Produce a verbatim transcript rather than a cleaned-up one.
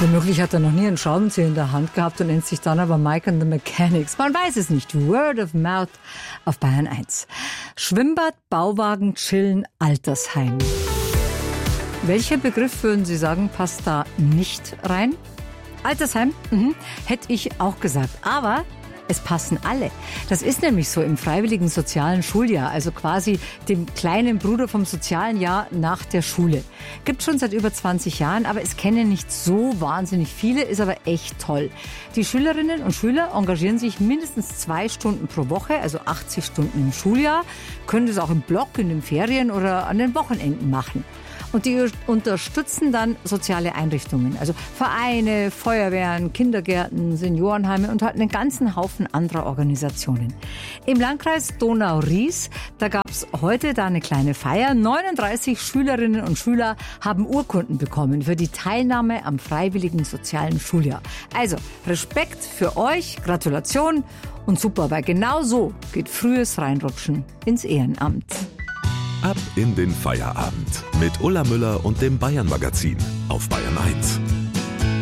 Womöglich hat er noch nie einen Schraubenzieher in der Hand gehabt und nennt sich dann aber Mike and the Mechanics. Man weiß es nicht. Word of Mouth auf Bayern eins. Schwimmbad, Bauwagen, Chillen, Altersheim. Welcher Begriff, würden Sie sagen, passt da nicht rein? Altersheim? Mhm. Hätte ich auch gesagt. Aber es passen alle. Das ist nämlich so im freiwilligen sozialen Schuljahr, also quasi dem kleinen Bruder vom sozialen Jahr nach der Schule. Gibt schon seit über zwanzig Jahren, aber es kennen nicht so wahnsinnig viele, ist aber echt toll. Die Schülerinnen und Schüler engagieren sich mindestens zwei Stunden pro Woche, also achtzig Stunden im Schuljahr, können das auch im Block, in den Ferien oder an den Wochenenden machen. Und die unterstützen dann soziale Einrichtungen, also Vereine, Feuerwehren, Kindergärten, Seniorenheime und halt einen ganzen Haufen anderer Organisationen. Im Landkreis Donau-Ries, da gab es heute da eine kleine Feier. neununddreißig Schülerinnen und Schüler haben Urkunden bekommen für die Teilnahme am freiwilligen sozialen Schuljahr. Also Respekt für euch, Gratulation und super, weil genau so geht frühes Reinrutschen ins Ehrenamt. Ab in den Feierabend mit Ulla Müller und dem Bayern Magazin auf Bayern eins.